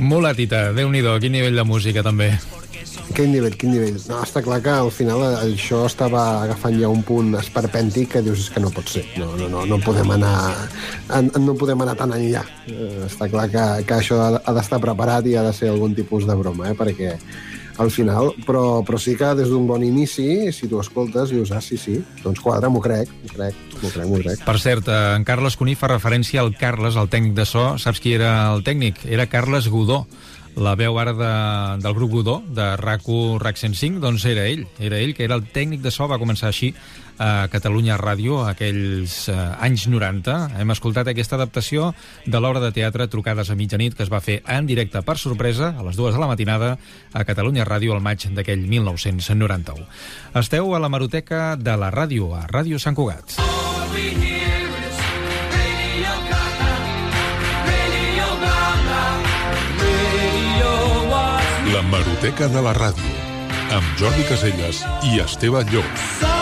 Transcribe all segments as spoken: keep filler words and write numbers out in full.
Mulatita, Déu-n'hi-do, quin nivell de música també. Quin nivell, quin nivell. No, està clar que al final això estava agafant ja un punt esperpèntic que dius que no pot ser. No, no, no, no podem anar no podem anar tan enllà. Està clar que, que això ha d'estar preparat i ha de ser algun tipus de broma, eh? Perquè al final, però, però sí que des d'un bon inici, si tu escoltes, dius, ah, sí, sí, doncs quadra, m'ho crec, m'ho crec, m'ho crec, m'ho crec. Per cert, en Carles Cuní fa referència al Carles, el tècnic de so. Saps qui era el tècnic? Era Carles Godó. La veu ara de, del grup Godó, de RAC u, RAC cent cinc, doncs era ell. Era ell, que era el tècnic de so, va començar així a Catalunya Ràdio, aquells eh, anys noranta. Hem escoltat aquesta adaptació de l'obra de teatre Trucades a mitjanit, que es va fer en directe per sorpresa, a les dues de la matinada, a Catalunya Ràdio, al maig d'aquell mil nou-cents noranta-u. Esteu a l'hemeroteca de la ràdio, a Ràdio Sant Cugat. L'hemeroteca de la ràdio, amb Jordi Caselles i Esteve Llop.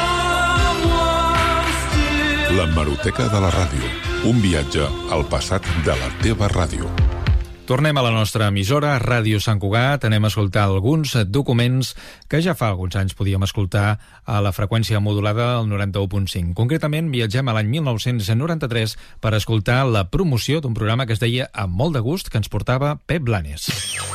L'hemeroteca de la ràdio, un viatge al passat de la teva ràdio. Tornem a la nostra emissora, Ràdio Sant Cugat. Anem a escoltar alguns documents que ja fa alguns anys podíem escoltar a la freqüència modulada al noranta-u punt cinc. Concretament, viatgem a l'any mil nou-cents noranta-tres per escoltar la promoció d'un programa que es deia Amb molt de gust, que ens portava Pep Blanes.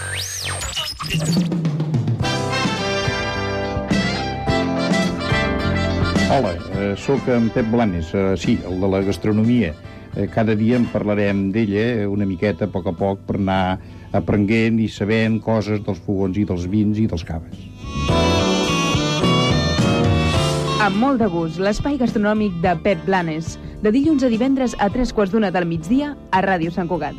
Hola, eh, sóc en Pep Blanes, eh, sí, el de la gastronomia. Eh, cada dia en parlarem d'ella una miqueta, a poc a poc, per anar aprenent i sabent coses dels fogons i dels vins i dels caves. Amb molt de gust, l'espai gastronòmic de Pep Blanes, de dilluns a divendres a tres quarts d'una del migdia a Ràdio Sant Cugat.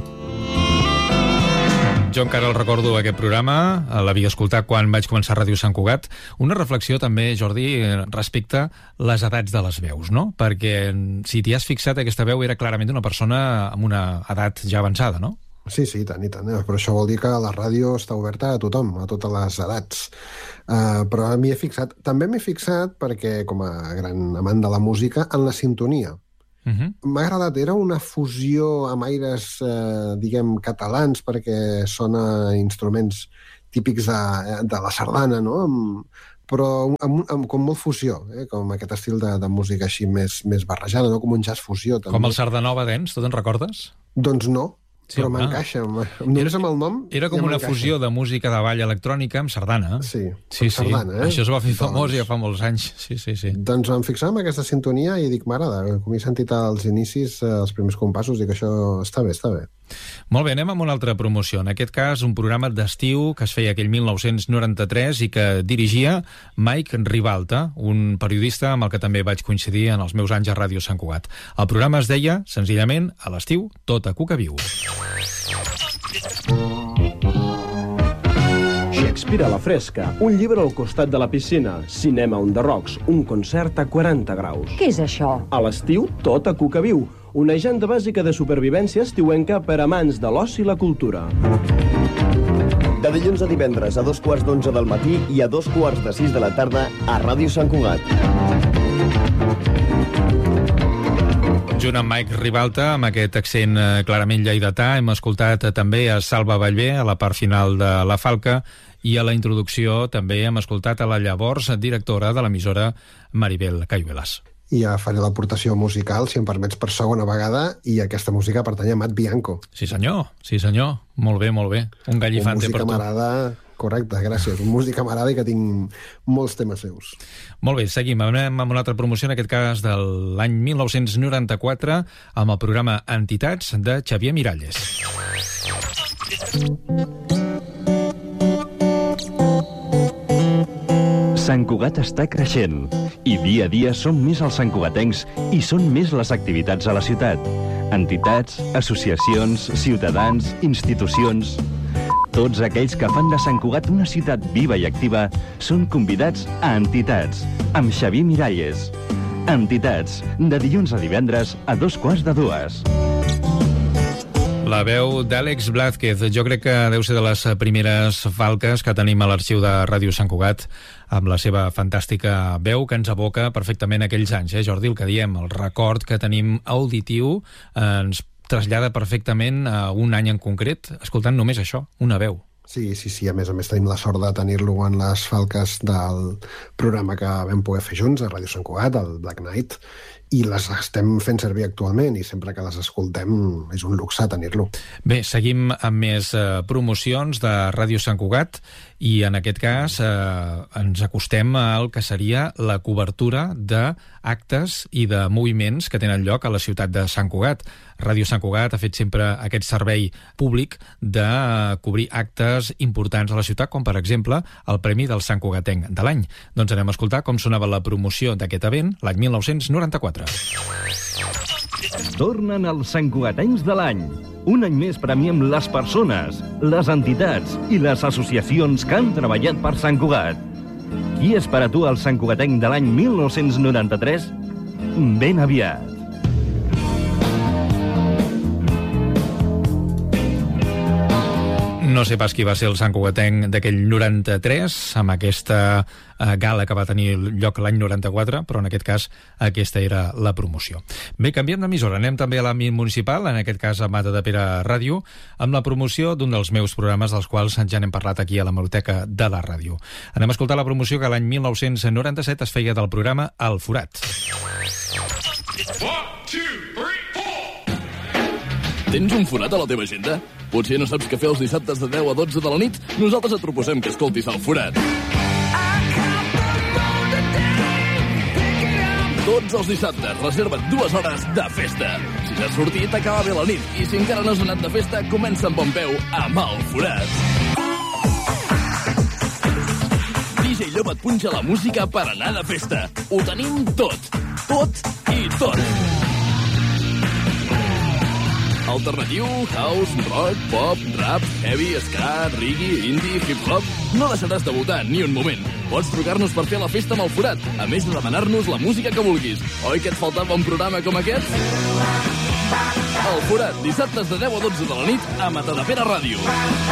Jo encara el recordo, aquest programa, l'havia escoltat quan vaig començar a Ràdio Sant Cugat. Una reflexió també, Jordi, respecte a les edats de les veus, no? Perquè si t'hi has fixat, aquesta veu era clarament una persona amb una edat ja avançada, no? Sí, sí, tant i tant. Però això vol dir que la ràdio està oberta a tothom, a totes les edats. Uh, però m'hi he fixat. També m'he fixat, perquè com a gran amant de la música, en la sintonia. Uh-huh. M'ha agradat, era una fusió amb aires, eh, diguem, catalans, perquè sona instruments típics de, de la sardana, no? Amb, però amb, amb, com molt fusió, eh? Com aquest estil de, de música així més, més barrejada, no? Com un jazz fusió. També. Com el Sardanova Dance, tu te'n recordes? Doncs no. Sí, però m'encaixa, només amb el nom. Era com ja una fusió de música de ball electrònica amb sardana. Sí, sí, sí. Sardana, eh? Això es va fer famós ja fa molts anys. Sí, sí, sí. Doncs em fixava en aquesta sintonia i dic, m'agrada, com he sentit als inicis, els primers compassos, dic, això està bé, està bé. Molt bé, anem amb una altra promoció. En aquest cas, un programa d'estiu que es feia aquell mil nou-cents noranta-tres i que dirigia Mike Ribalta, un periodista amb el que també vaig coincidir en els meus anys a Ràdio Sant Cugat. El programa es deia, senzillament, a l'estiu, tot a Cucaviu. Shakespeare a la fresca, un llibre al costat de la piscina, cinema on the rocks, un concert a quaranta graus. Què és això? A l'estiu, tot a Cucaviu, una agenda bàsica de supervivència estiuenca per amants de l'oci i la cultura. De dilluns a divendres a dos quarts d'onze del matí i a dos quarts de sis de la tarda a Ràdio Sant Cugat. Junt amb Mike Ribalta, amb aquest accent clarament lleidatà, hem escoltat també a Salva Ballbé, a la part final de La Falca, i a la introducció també hem escoltat a la llavors directora de l'emissora Maribel Cayuelas. I ja faré l'aportació musical, si em permets, per segona vegada, i aquesta música pertany a Matt Bianco. Sí senyor, sí senyor, molt bé, molt bé. Un gallifante per tu. Música m'agrada, correcte, gràcies. Un música m'agrada i que tinc molts temes seus. Molt bé, seguim. Anem amb una altra promoció, en aquest cas de l'any mil nou-cents noranta-quatre, amb el programa Entitats de Xavier Miralles. Sant Cugat està creixent i dia a dia som més els santcugatencs i són més les activitats a la ciutat. Entitats, associacions, ciutadans, institucions... Tots aquells que fan de Sant Cugat una ciutat viva i activa són convidats a Entitats, amb Xavier Miralles. Entitats, de dilluns a divendres a dos quarts de dues. La veu d'Àlex Blázquez, jo crec que deu ser de les primeres falques que tenim a l'arxiu de Ràdio Sant Cugat, amb la seva fantàstica veu que ens aboca perfectament aquells anys, eh, Jordi, el que diem, el record que tenim auditiu ens trasllada perfectament a un any en concret, escoltant només això, una veu. Sí, sí, sí, a més a més tenim la sort de tenir-lo en les falques del programa que vam poder fer junts a Ràdio Sant Cugat, el Black Knight, i les estem fent servir actualment i sempre que les escoltem és un luxe tenir-lo. Bé, seguim amb més eh, promocions de Ràdio Sant Cugat i en aquest cas eh, ens acostem al que seria la cobertura d'actes i de moviments que tenen lloc a la ciutat de Sant Cugat. Ràdio Sant Cugat ha fet sempre aquest servei públic de cobrir actes importants a la ciutat, com per exemple el Premi del Sant Cugatenc de l'any. Doncs anem a escoltar com sonava la promoció d'aquest event l'any mil nou-cents noranta-quatre. Tornen els santcugatencs de l'any. Un any més premiem les persones, les entitats i les associacions que han treballat per Sant Cugat. Qui és per a tu el santcugatenc de l'any mil nou-cents noranta-tres? Ben aviat. No sé pas qui va ser el santcugatenc d'aquell noranta-tres, amb aquesta eh, gala que va tenir lloc l'any noranta-quatre, però en aquest cas aquesta era la promoció. Bé, canviem d'emissora, anem també a l'àmbit municipal, en aquest cas a Matadepera Ràdio, amb la promoció d'un dels meus programes dels quals ja n'hem parlat aquí a la Hemeroteca de la Ràdio. Anem a escoltar la promoció que l'any mil nou-cents noranta-set es feia del programa El Forat. Tens un forat a la teva agenda? Potser no saps què fer els dissabtes de deu a dotze de la nit? Nosaltres et proposem que escoltis El Forat. Tots els dissabtes reserva't dues hores de festa. Si has sortit, acaba bé la nit. I si encara no has anat de festa, comença amb bon peu amb El Forat. D J Llop et punxa la música per anar de festa. Ho tenim tot. Tot i tot. Alternatiu, house, rock, pop, rap, heavy, ska, reggae, indie, hip-hop... No deixaràs de votar ni un moment. Pots trucar-nos per fer la festa amb El Forat, a més de demanar-nos la música que vulguis. Oi que et faltava un programa com aquest? El Forat, dissabtes de deu a dotze de la nit a Matadepera Ràdio.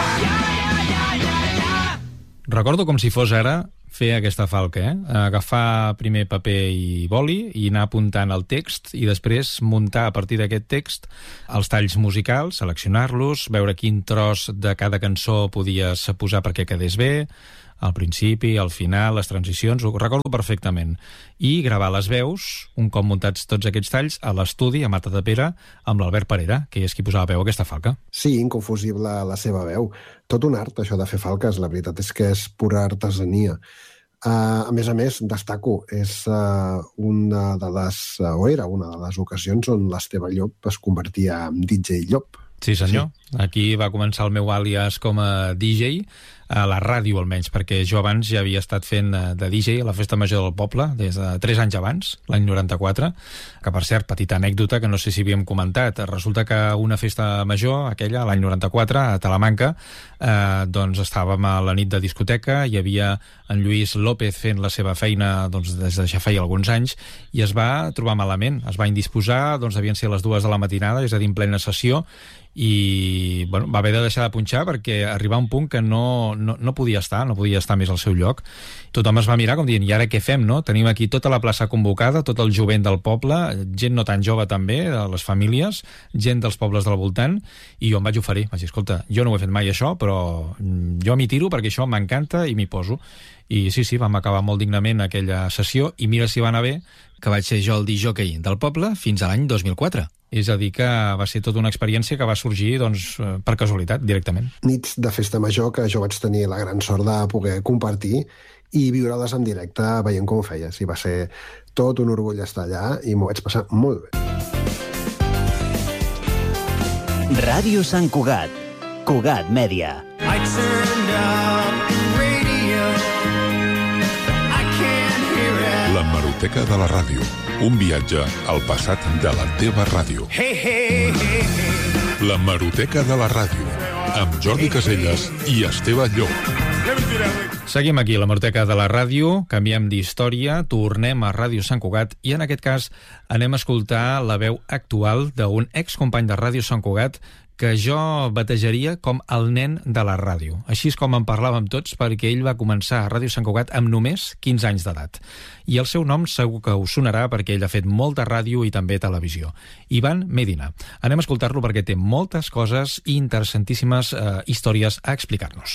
Recordo com si fos ara fer aquesta falca, eh? Agafar primer paper i boli i anar apuntant el text i després muntar a partir d'aquest text els talls musicals, seleccionar-los, veure quin tros de cada cançó podies posar perquè quedés bé, al principi, al final, les transicions, ho recordo perfectament. I gravar les veus, un cop muntats tots aquests talls, a l'estudi, a Matadepera, amb l'Albert Parera, que és qui posava veu a aquesta falca. Sí, inconfusible la seva veu. Tot un art, això de fer falques, la veritat és que és pura artesania. Uh, a més a més, destaco, és uh, una de les, uh, o era una de les ocasions on l'Esteve Llop es convertia en D J Llop. Sí, senyor. Sí. Aquí va començar el meu àlies com a D J, a la ràdio almenys, perquè jo abans ja havia estat fent de D J a la Festa Major del Poble, des de tres anys abans, l'any noranta-quatre, que per cert, petita anècdota que no sé si havíem comentat, resulta que una festa major, aquella, l'any noranta-quatre, a Talamanca, eh, doncs estàvem a la nit de discoteca, hi havia en Lluís López fent la seva feina doncs, des de ja feia alguns anys, i es va trobar malament, es va indisposar, doncs devien ser les dues de la matinada, és a dir, en plena sessió, i bueno, va haver de deixar de punxar perquè arribava un punt que no, no, no podia estar, no podia estar més al seu lloc. Tothom es va mirar com dient, i ara què fem, no? Tenim aquí tota la plaça convocada, tot el jovent del poble, gent no tan jove també, de les famílies, gent dels pobles del voltant, i jo em vaig oferir, vaig dir, escolta, jo no ho he fet mai això, però jo m'hi tiro perquè això m'encanta i m'hi poso. I sí, sí, vam acabar molt dignament aquella sessió, i mira si va anar bé, que vaig ser jo el discjòquei del poble fins a l'any dos mil quatre. És a dir, que va ser tota una experiència que va sorgir doncs, per casualitat, directament. Nits de festa major que jo vaig tenir la gran sort de poder compartir i viure-les en directe veient com ho feies. I va ser tot un orgull estar allà i m'ho vaig passar molt bé. Ràdio Sant Cugat. Cugat Mèdia. I turned up radio. I can't hear it. L'Hemeroteca de la Ràdio. Un viatge al passat de la teva ràdio. Hey, hey, hey, hey. L'Hemeroteca de la Ràdio, amb Jordi Caselles i Esteve Llop. Seguim aquí a l'Hemeroteca de la Ràdio, canviem d'història, tornem a Ràdio Sant Cugat i en aquest cas anem a escoltar la veu actual d'un excompany de Ràdio Sant Cugat que jo batejaria com el nen de la ràdio. Així és com en parlàvem tots, perquè ell va començar a Ràdio Sant Cugat amb només quinze anys d'edat. I el seu nom segur que us sonarà perquè ell ha fet molta ràdio i també televisió. Ivan Medina. Anem a escoltar-lo perquè té moltes coses i interessantíssimes eh, històries a explicar-nos.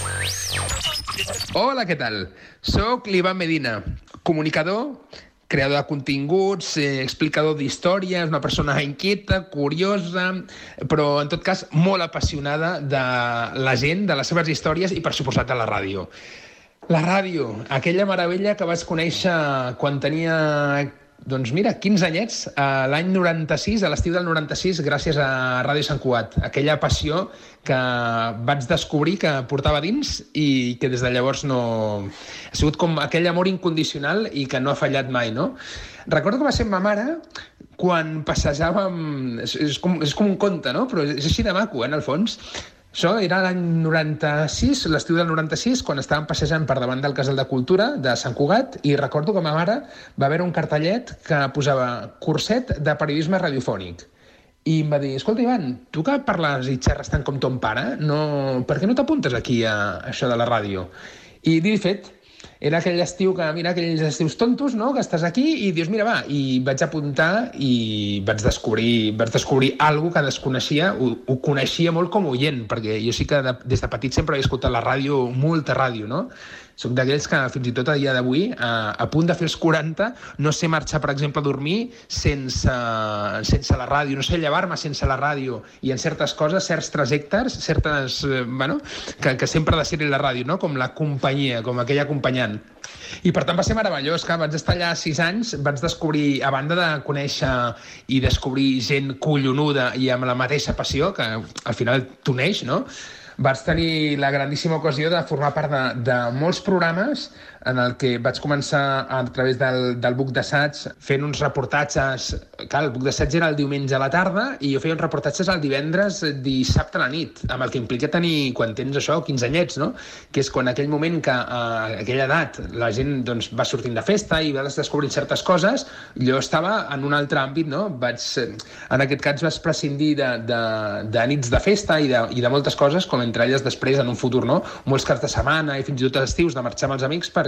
Hola, què tal? Soc l'Ivan Medina, comunicador, creador de continguts, eh, explicador d'històries, una persona inquieta, curiosa, però en tot cas molt apassionada de la gent, de les seves històries i per suposat de la ràdio. La ràdio, aquella meravella que vaig conèixer quan tenia, doncs mira, quinze anyets, l'any noranta-sis, a l'estiu del noranta-sis, gràcies a Ràdio Sant Cugat. Aquella passió que vaig descobrir que portava dins i que des de llavors no... Ha sigut com aquell amor incondicional i que no ha fallat mai, no? Recordo que va ser ma mare quan passejàvem... És, és, com, és com un conte, no? Però és així de maco, eh, en el fons. Això era l'any noranta-sis, l'estiu del noranta-sis, quan estàvem passejant per davant del Casal de Cultura de Sant Cugat, i recordo que ma mare va veure un cartellet que posava curset de periodisme radiofònic. I em va dir, escolta, Ivan, tu que parles i xerres tant com ton pare, no... per què no t'apuntes aquí a això de la ràdio? I dit i fet, era aquell estiu que, mira, aquells estius tontos, no?, que estàs aquí i dius, mira, va, i vaig apuntar i vaig descobrir, vaig descobrir alguna que desconeixia, ho, ho coneixia molt com oient, perquè jo sí que de, des de petit sempre he escoltat la ràdio, molta ràdio, no? Soc d'aquells que fins i tot a dia d'avui, a, a punt de fer els quaranta, no sé marxar, per exemple, a dormir sense, sense la ràdio, no sé llevar-me sense la ràdio, i en certes coses, certs trajectes, certes, eh, bueno, que, que sempre ha de ser la ràdio, no? Com la companyia, com aquell acompanyant. I per tant va ser meravellós, que vaig estar allà sis anys, vaig descobrir, a banda de conèixer i descobrir gent collonuda i amb la mateixa passió, que al final t'uneix, no?, vaig tenir la grandíssima ocasió de formar part de, de molts programes en el que vaig començar a través del, del buc d'assaig fent uns reportatges. Clar, el buc d'assaig era el diumenge a la tarda i jo feia uns reportatges el divendres, dissabte a la nit, amb el que implica tenir, quan tens això, quinze anyets, no? Que és quan aquell moment que a aquella edat la gent doncs, va sortint de festa i va descobrint certes coses, jo estava en un altre àmbit, no? Vaig, en aquest cas vaig prescindir de, de, de nits de festa i de, i de moltes coses, com entre elles després, en un futur, no? Molts caps de setmana i fins i tot estius de marxar amb els amics perquè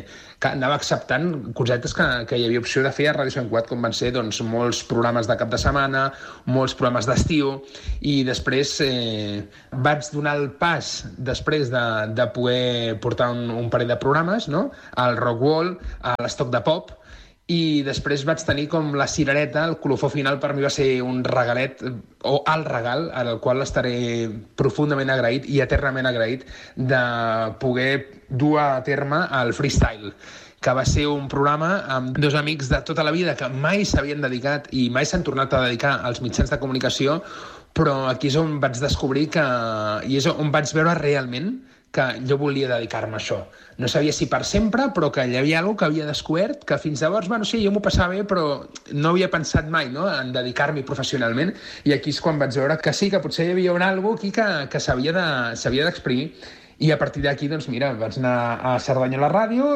anava acceptant cosetes que, que hi havia opció de fer a Ràdio Sant Cugat, com van ser doncs, molts programes de cap de setmana, molts programes d'estiu, i després eh, vaig donar el pas, després de, de poder portar un, un parell de programes, no? Al Rock Wall, a l'Estoc de Pop, i després vaig tenir com la cirereta, el colofó final per mi va ser un regalet, o el regal, al qual estaré profundament agraït i eternament agraït de poder dur a terme el Freestyle, que va ser un programa amb dos amics de tota la vida que mai s'havien dedicat i mai s'han tornat a dedicar als mitjans de comunicació, però aquí és on vaig descobrir que... i és on vaig veure realment que jo volia dedicar-me a això. No sabia si per sempre, però que hi havia alguna que havia descobert, que fins llavors, bueno, sí, jo m'ho passava bé, però no havia pensat mai, no?, en dedicar-m'hi professionalment, i aquí és quan vaig veure que sí, que potser hi havia una cosa aquí que, que s'havia de, s'havia d'exprimir. I a partir d'aquí, doncs mira, vaig anar a Cerdanyola Ràdio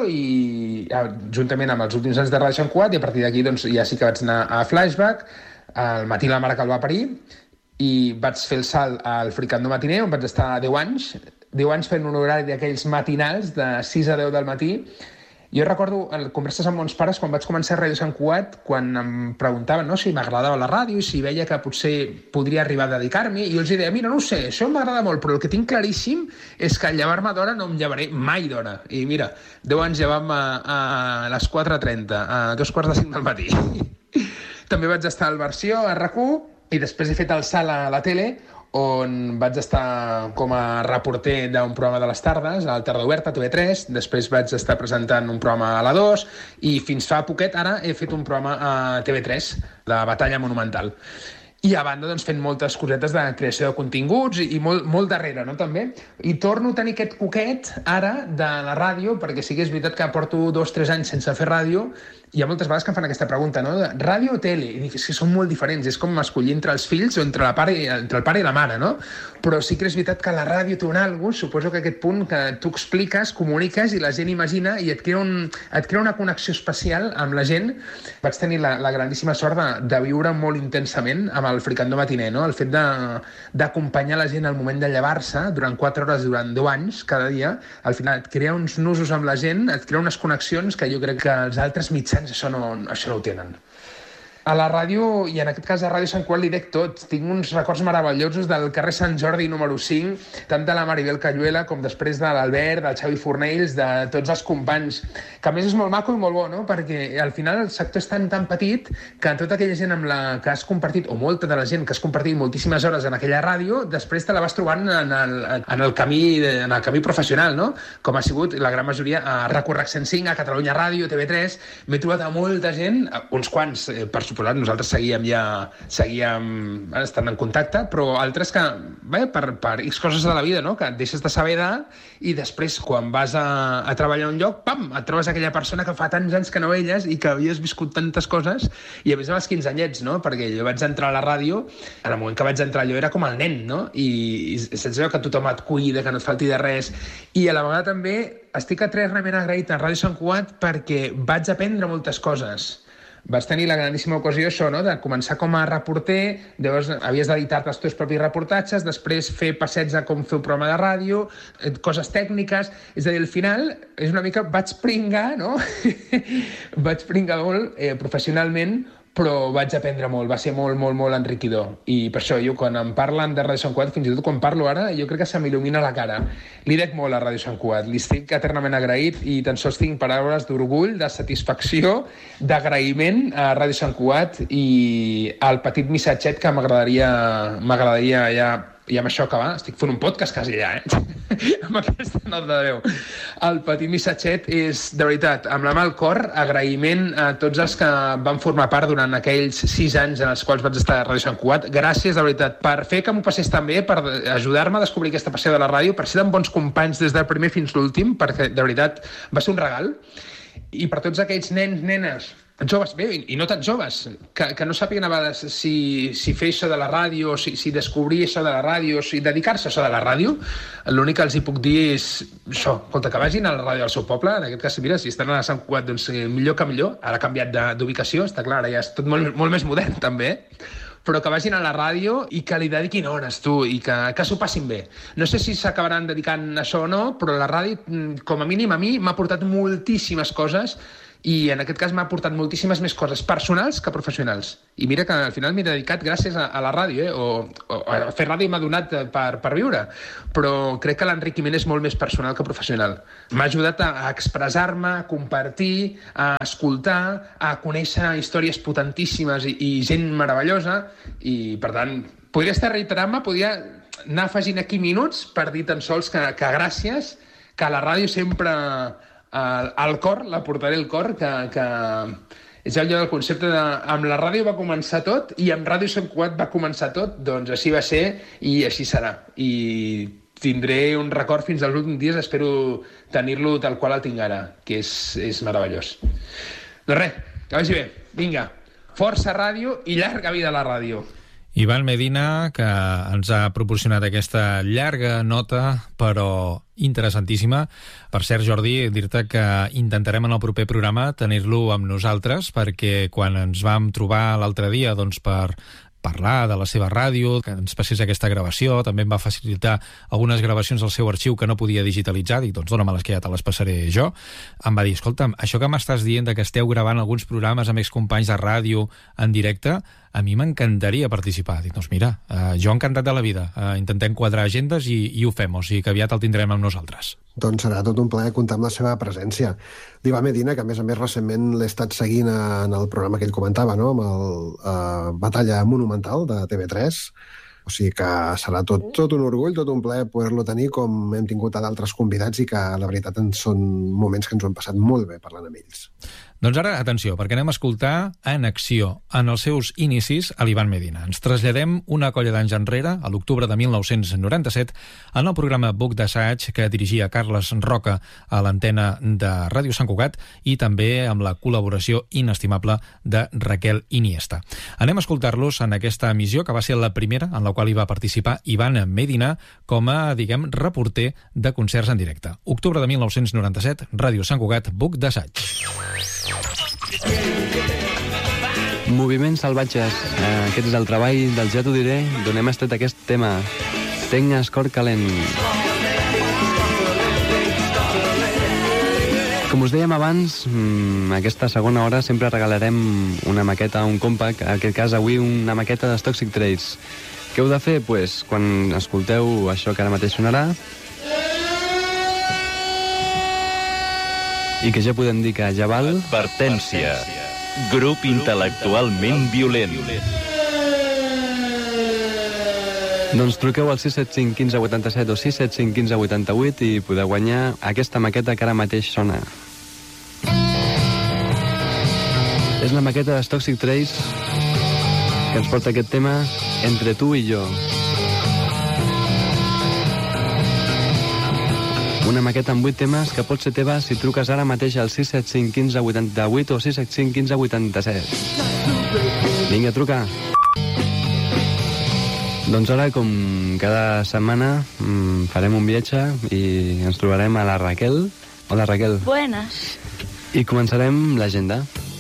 i juntament amb els últims anys de Ràdio Sant Cugat, i a partir d'aquí doncs, ja sí que vaig anar a Flashback, al matí la mare que el va parir, i vaig fer el salt al Fricando Matiner, on vaig estar deu anys, deu anys fent un horari d'aquells matinals de sis a deu del matí. Jo recordo converses amb meus pares quan vaig començar a Ràdio Sant Cugat, quan em preguntaven, no?, si m'agradava la ràdio i si veia que potser podria arribar a dedicar-m'hi, i jo els deia, mira, no ho sé, això m'agrada molt, però el que tinc claríssim és que llevar-me d'hora no em llevaré mai d'hora. I mira, deu anys llevant-me a les quatre trenta, a dos quarts de cinc del matí. També vaig estar al Versió, a R A C u, i després he fet el salt a la tele, on vaig estar com a reporter d'un programa de les tardes, a Tarda Oberta, T V tres, després vaig estar presentant un programa a la dos, i fins fa poquet ara he fet un programa a T V tres, de Batalla Monumental. I a banda, doncs, fent moltes cosetes de creació de continguts i, i molt, molt darrere, no?, també. I torno a tenir aquest coquet, ara, de la ràdio, perquè sí que és veritat que porto dos o tres anys sense fer ràdio. Hi ha moltes vegades que em fan aquesta pregunta, no?, de ràdio o tele? I dic, és que són molt diferents, és com escollir entre els fills o entre, la pare, entre el pare i la mare, no? Però sí que és veritat que la ràdio té un algo, suposo que aquest punt que tu expliques, comuniques i la gent imagina i et crea, un, et crea una connexió especial amb la gent. Vaig tenir la, la grandíssima sort de, de viure molt intensament amb el el fricandó matiner, no? El fet d'acompanyar la gent al moment de llevar-se durant quatre hores, durant deu anys, cada dia, al final et crea uns nusos amb la gent, et crea unes connexions que jo crec que els altres mitjans això no, això no ho tenen. A la ràdio, i en aquest cas a Ràdio Sant Cugat, li dec tot. Tinc uns records meravellosos del carrer Sant Jordi número cinc, tant de la Maribel Cayuela com després de l'Albert, del Xavi Fornells, de tots els companys, que a més és molt maco i molt bo, no? Perquè al final el sector és tan, tan petit que tota aquella gent amb la que has compartit, o molta de la gent que has compartit moltíssimes hores en aquella ràdio, després te la vas trobant en el, en el, camí, en el camí professional, no? Com ha sigut la gran majoria a RAC u RAC cent cinc, a Catalunya Ràdio, T V tres. M'he trobat a molta gent, uns quants, eh, per suposat, nosaltres seguíem ja seguíem estant en contacte, però altres que, bé, per, per X coses de la vida, no? Que et deixes de saber de, i després, quan vas a, a treballar a un lloc, pam, et trobes aquella persona que fa tants anys que no veies i que havies viscut tantes coses, i a més amb els quinze anyets, no? Perquè jo vaig entrar a la ràdio, en el moment que vaig entrar jo era com el nen, no? I, i saps allò que tothom et cuida, que no et falti de res, i a la vegada també estic eternament agraït a Ràdio Sant Cugat perquè vaig aprendre moltes coses. Vaig tenir la grandíssima ocasió, això, no?, de començar com a reporter, llavors havies d'editar-te els teus propis reportatges, després fer passeigs a com fer un programa de ràdio, coses tècniques, és a dir, al final és una mica, vaig pringar, no? Vaig pringar molt eh, professionalment, però vaig aprendre molt, va ser molt, molt, molt enriquidor. I per això, jo, quan em parlen de Ràdio Sant Cugat, fins i tot quan parlo ara, jo crec que se m'il·lumina la cara. Li dec molt a Ràdio Sant Cugat, li estic eternament agraït i tan sols tinc paraules d'orgull, de satisfacció, d'agraïment a Ràdio Sant Cugat i al petit missatget que m'agradaria m'agradaria ja... I amb això acabar, estic fent un podcast quasi ja, eh? Amb aquesta nota de veu. El petit missatget és, de veritat, amb la mà al cor, agraïment a tots els que van formar part durant aquells sis anys en els quals vaig estar a Ràdio Sant Cugat. Gràcies, de veritat, per fer que m'ho passés tan bé, per ajudar-me a descobrir aquesta passió de la ràdio, per ser tan bons companys des del primer fins l'últim, perquè, de veritat, va ser un regal. I per tots aquells nens, nenes, joves, bé, i no tan joves, que, que no sàpiguen a vegades si, si fer això de la ràdio, si, si descobrir això de la ràdio, si dedicar-se a això de la ràdio, l'únic que els hi puc dir és això, escolta, que vagin a la ràdio del seu poble, en aquest cas, mira, si estan a Sant Cugat, doncs millor que millor, ara ha canviat d'ubicació, està clar, ara ja és tot molt, molt més modern, també, però que vagin a la ràdio i que li dediquin hores, tu, i que, que s'ho passin bé. No sé si s'acabaran dedicant a això o no, però la ràdio, com a mínim a mi, m'ha portat moltíssimes coses i en aquest cas m'ha portat moltíssimes més coses personals que professionals. I mira que al final m'he dedicat gràcies a, a la ràdio, eh? o, o a fer ràdio m'ha donat per, per viure, però crec que l'enriquiment és molt més personal que professional. M'ha ajudat a, a expressar-me, a compartir, a escoltar, a conèixer històries potentíssimes i, i gent meravellosa, i per tant, podria estar reiterant-me, podria anar afegint aquí minuts per dir tan sols que, que gràcies, que la ràdio sempre... al cor, la portaré al cor, que, que és allò del concepte de amb la ràdio va començar tot i amb Ràdio Sant Cugat va començar tot, doncs així va ser i així serà. I tindré un record fins als últims dies, espero tenir-lo tal qual el tinc ara, que és, és meravellós. Doncs res, que vagi bé. Vinga, força ràdio i llarga vida a la ràdio. Ivan Medina, que ens ha proporcionat aquesta llarga nota, però interessantíssima. Per cert, Jordi, dir-te que intentarem en el proper programa tenir-lo amb nosaltres, perquè quan ens vam trobar l'altre dia doncs, per parlar de la seva ràdio, que ens passés aquesta gravació, també em va facilitar algunes gravacions del seu arxiu que no podia digitalitzar, dic, doncs dóna-me-les que ja te les passaré jo. Em va dir, escolta'm, això que m'estàs dient de que esteu gravant alguns programes amb excompanys de ràdio en directe, a mi m'encantaria participar. Dic, doncs mira, eh, jo encantat de la vida. Eh, intentem quadrar agendes i, i ho fem, o sigui que aviat el tindrem amb nosaltres. Doncs serà tot un plaer comptar amb la seva presència. L'Ivan Medina, que a més a més recentment l'he estat seguint en el programa que ell comentava, no?, amb el uh, Batalla Monumental de T V tres, o sigui que serà tot, tot un orgull, tot un plaer poder-lo tenir com hem tingut a d'altres convidats i que la veritat en són moments que ens ho hem passat molt bé parlant amb ells. Doncs ara, atenció, perquè anem a escoltar en acció, en els seus inicis, a l'Ivan Medina. Ens traslladem una colla d'anys enrere, a l'octubre de mil nou-cents noranta-set, en el programa Buc d'Assaig que dirigia Carles Roca a l'antena de Ràdio Sant Cugat i també amb la col·laboració inestimable de Raquel Iniesta. Anem a escoltar-los en aquesta emissió, que va ser la primera en la qual hi va participar Ivan Medina com a, diguem, reporter de concerts en directe. Octubre de mil nou-cents noranta-set, Ràdio Sant Cugat, Buc d'Assaig. Yeah, yeah, yeah. Moviments salvatges. Eh, aquest és el treball del Ja t'ho diré, d'on hem estat aquest tema. Tenc escor calent. Com us dèiem abans, aquesta segona hora sempre regalarem una maqueta a un compact, en aquest cas avui una maqueta de Toxic Traits. Què heu de fer? Pues, quan escolteu això que ara mateix sonarà, i que ja podem dir que ja val... Advertència. Grup intel·lectualment violent. Doncs truqueu al sis set cinc quinze vuitanta-set o sis set cinc quinze vuitanta-vuit i podeu guanyar aquesta maqueta que ara mateix sona. És la maqueta de Toxic Traits que ens porta aquest tema Entre tu i jo. Una maqueta amb vuit temes que pot ser teva si truques ara mateix al sis set cinc quinze vuitanta-vuit o sis set cinc quinze vuitanta-set. Vinga, truca. Doncs ara, com cada setmana, farem un viatge i ens trobarem a la Raquel. Hola, Raquel. Buenas. I començarem l'agenda.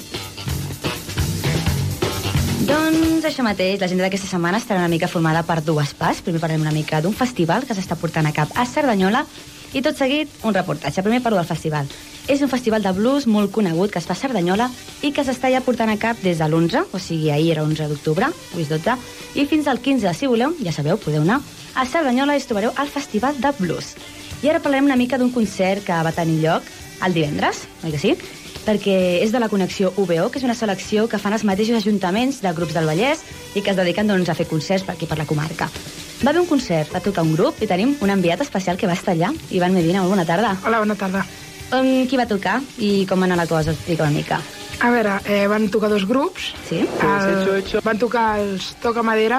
Doncs això mateix, l'agenda d'aquesta setmana estarà una mica formada per dues parts. Primer parlem una mica d'un festival que s'està portant a cap a Cerdanyola i tot seguit un reportatge. Primer parlo del festival. És un festival de blues molt conegut que es fa a Cerdanyola i que s'està ja portant a cap des de l'onze, o sigui, ahir era onze d'octubre, avui és dotze, i fins al quinze, si voleu, ja sabeu, podeu anar a Cerdanyola i us trobareu al Festival de Blues. I ara parlarem una mica d'un concert que va tenir lloc el divendres, oi que sí? Perquè és de la Connexió U B O, que és una selecció que fan els mateixos ajuntaments de grups del Vallès i que es dediquen doncs, a fer concerts per aquí per la comarca. Va haver un concert, va tocar un grup i tenim un enviat especial que va estar allà. Ivan Medina, molt bona tarda. Hola, bona tarda. Um, qui va tocar i com va anar la cosa? Explica una mica. A veure, eh, van tocar dos grups. Sí? El, hecho, hecho. Van tocar els Toca Madera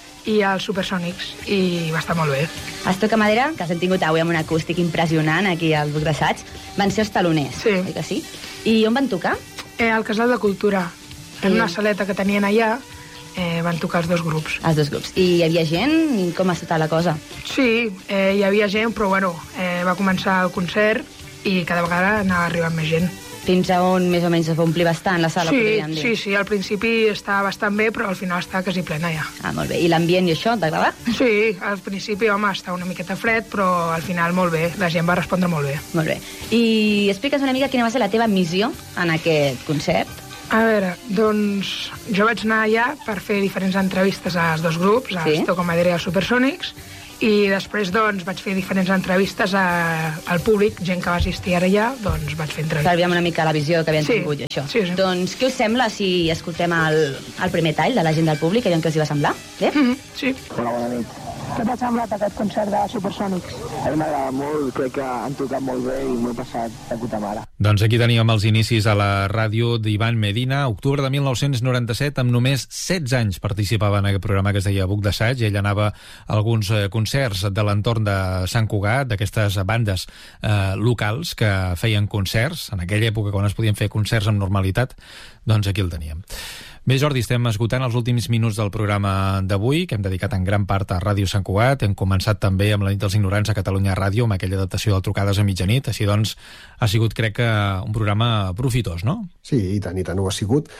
i els Supersònics i va estar molt bé. Els Toca Madera, que s'han tingut avui amb un acústic impressionant aquí al Buc d'Assaig, van ser els taloners, sí. Oi que sí? I on van tocar? Eh, al Casal de Cultura. En una saleta que tenien allà, eh, van tocar els dos grups. Els dos grups. I hi havia gent? I com ha estat la cosa? Sí, eh, hi havia gent, però bueno, eh, va començar el concert i cada vegada anava arribant més gent. Fins a on més o menys es va omplir bastant la sala, sí, podríem dir? Sí, sí, al principi estava bastant bé, però al final està quasi plena ja. Ah, molt bé. I l'ambient i això, t'agrada? Sí, al principi, home, estava una miqueta fred, però al final molt bé. La gent va respondre molt bé. Molt bé. I explica'ns una mica quina va ser la teva missió en aquest concert? A veure, doncs jo vaig anar allà per fer diferents entrevistes als dos grups, als sí? Toca Madera i als Supersònics, i després doncs vaig fer diferents entrevistes a, al públic, gent que va assistir ara allà, doncs vaig fer entrevistes. Sabíem una mica la visió que havien sí, tingut i això. Sí, sí. Doncs què us sembla si escoltem el, el primer tall de la gent del públic, allò que els hi va semblar? Bé? Mm -hmm, sí. Hola, bona nit. Què t'ha semblat aquest concert de Supersònics? A mi m'agrada molt, crec que han tocat molt bé i m'ho he passat de puta mare. Doncs aquí teníem els inicis a la ràdio d'Ivan Medina, octubre de mil nou-cents noranta-set, amb només setze anys participava en aquest programa que es deia Buc d'Assaig. Ell anava a alguns eh, concerts de l'entorn de Sant Cugat, d'aquestes bandes eh, locals que feien concerts, en aquella època quan es podien fer concerts amb normalitat, doncs aquí el teníem. Bé, Jordi, estem esgotant els últims minuts del programa d'avui, que hem dedicat en gran part a Ràdio Sant Cugat. Hem començat també amb la nit dels ignorants a Catalunya Ràdio, amb aquella adaptació de Trucades a mitjanit. Així doncs, ha sigut, crec que, un programa profitós, no? Sí, i tant, i tant ho ha sigut.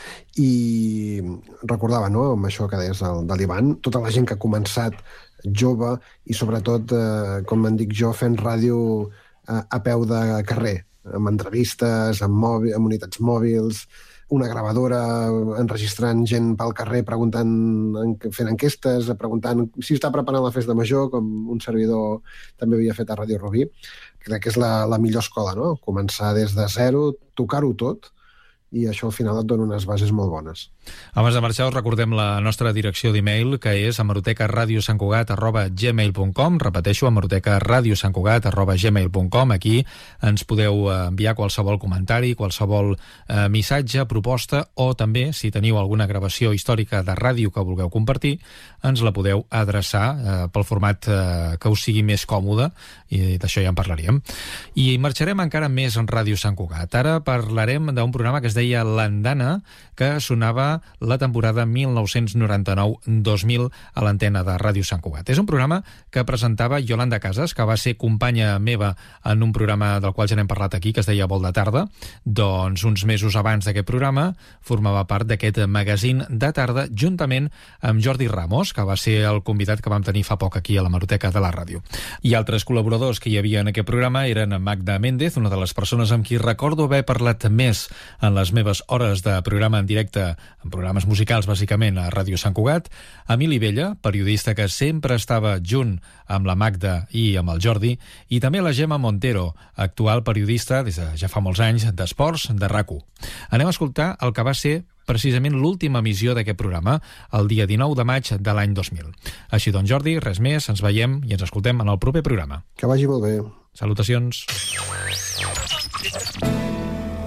I recordava, no?, amb això que deies de l'Ivan, tota la gent que ha començat jove i, sobretot, eh, com en dic jo, fent ràdio a, a peu de carrer, amb entrevistes, amb, mòbil, amb unitats mòbils, una gravadora enregistrant gent pel carrer preguntant, fent enquestes, preguntant si està preparant la festa major, com un servidor també havia fet a Ràdio Rubí. Crec que és la, la millor escola, no? Començar des de zero, tocar-ho tot, i això al final et dona unes bases molt bones. Abans de marxar us recordem la nostra direcció d'e-mail, que és hemerotecaradiosantcugat arroba gmail punt com. Repeteixo, hemerotecaradiosantcugat arroba gmail punt com. Aquí ens podeu enviar qualsevol comentari, qualsevol eh, missatge, proposta, o també, si teniu alguna gravació històrica de ràdio que vulgueu compartir, ens la podeu adreçar eh, pel format eh, que us sigui més còmode, i d'això ja en parlaríem. I marxarem encara més en Ràdio Sant Cugat. Ara parlarem d'un programa que es deia L'Andana, que sonava la temporada mil nou-cents noranta-nou dos mil a l'antena de Ràdio Sant Cugat. És un programa que presentava Yolanda Casas, que va ser companya meva en un programa del qual ja n'hem parlat aquí, que es deia Vol de Tarda. Doncs uns mesos abans d'aquest programa formava part d'aquest magazín de tarda juntament amb Jordi Ramos, que va ser el convidat que vam tenir fa poc aquí a la Hemeroteca de la ràdio. I altres col·laboradors que hi havia en aquest programa eren Magda Méndez, una de les persones amb qui recordo haver parlat més en les meves hores de programa en directe, en programes musicals bàsicament a Ràdio Sant Cugat, Emili Vella, periodista que sempre estava junt amb la Magda i amb el Jordi, i també la Gemma Montero, actual periodista des de ja fa molts anys d'esports de RAC u. Anem a escoltar el que va ser precisament l'última emissió d'aquest programa, el dia dinou de maig de l'any dos mil. Així doncs, Jordi, res més, ens veiem i ens escoltem en el proper programa. Que vagi molt bé. Salutacions.